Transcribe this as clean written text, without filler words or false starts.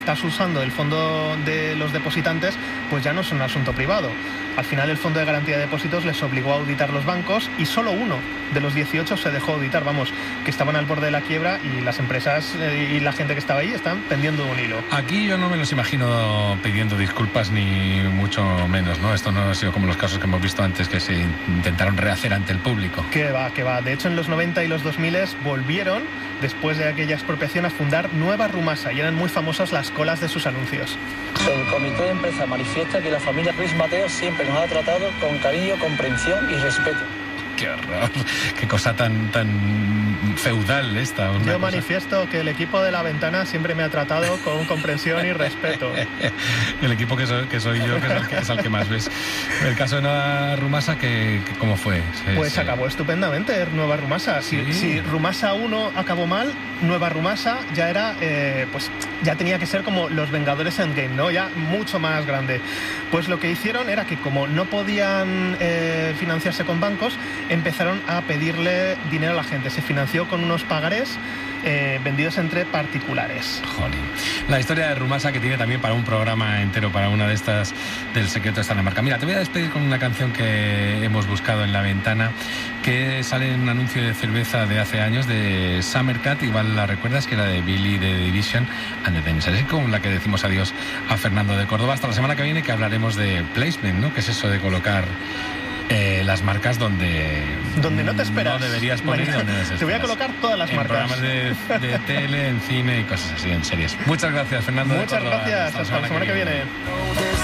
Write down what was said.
estás usando el fondo de los depositantes, pues ya no es un asunto privado. Al final el Fondo de Garantía de Depósitos les obligó a auditar los bancos y solo uno de los 18 se dejó auditar, que estaban al borde de la quiebra y las empresas y la gente que estaba ahí están pendiendo un hilo. Aquí yo no me los imagino pidiendo disculpas ni mucho menos, ¿no? Esto no ha sido como los casos que hemos visto antes que se intentaron rehacer ante el público. Que va. De hecho, en los 90 y los 2000 volvieron, después de aquella expropiación, a fundar Nueva Rumasa y eran muy famosas las colas de sus anuncios. El comité de empresa manifiesta que la familia Ruiz Mateo siempre nos ha tratado con cariño, comprensión y respeto. ¡Qué horror! ¡Qué cosa tan feudal esta! Yo manifiesto que el equipo de La Ventana siempre me ha tratado con comprensión y respeto. El equipo que soy yo, que es el que más ves. El caso de Nueva Rumasa, ¿cómo fue? Pues acabó estupendamente Nueva Rumasa. Si Rumasa 1 acabó mal, Nueva Rumasa ya era, ya tenía que ser como los Vengadores Endgame, ¿no? Ya mucho más grande. Pues lo que hicieron era que como no podían financiarse con bancos, empezaron a pedirle dinero a la gente. Se financió con unos pagarés vendidos entre particulares. Jolín. La historia de Rumasa, que tiene también para un programa entero, para una de estas del secreto está en la marca. Mira, te voy a despedir con una canción que hemos buscado en La Ventana, que sale en un anuncio de cerveza de hace años de Summer Cat, igual la recuerdas, que era de Billy de The Division and the Dance, así con la que decimos adiós a Fernando de Córdoba. Hasta la semana que viene, que hablaremos de placement, ¿no? Que es eso de colocar las marcas donde no te esperas. No deberías poner y donde te voy a colocar todas las marcas. En programas de tele, en cine y cosas así, en series. Muchas gracias, Fernando. Muchas gracias. Hasta la semana que viene.